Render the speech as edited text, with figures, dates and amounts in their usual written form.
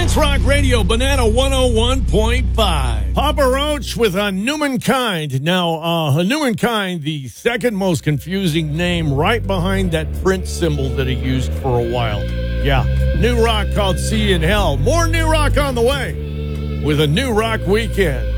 That's Rock Radio, Banana 101.5. Papa Roach with a Newmankind. Now, Newmankind, the second most confusing name right behind that Prince symbol that he used for a while. Yeah, new rock called See You in Hell. More new rock on the way with a new rock weekend.